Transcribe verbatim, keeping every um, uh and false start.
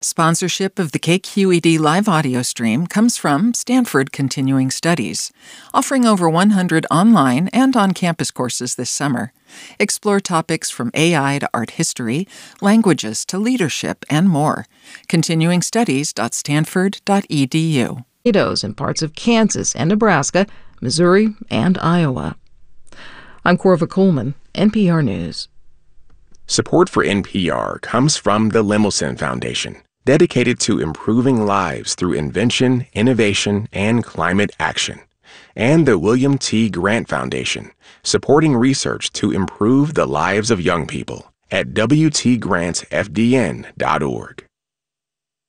Sponsorship of the K Q E D live audio stream comes from Stanford Continuing Studies, offering over one hundred online and on-campus courses this summer. Explore topics from A I to art history, languages to leadership, and more. continuing studies dot stanford dot e d u. Tornadoes in parts of Kansas and Nebraska, Missouri, and Iowa. I'm Corva Coleman, N P R News. Support for N P R comes from the Lemelson Foundation, dedicated to improving lives through invention, innovation, and climate action, and the William T. Grant Foundation, supporting research to improve the lives of young people at w t grants f d n dot org.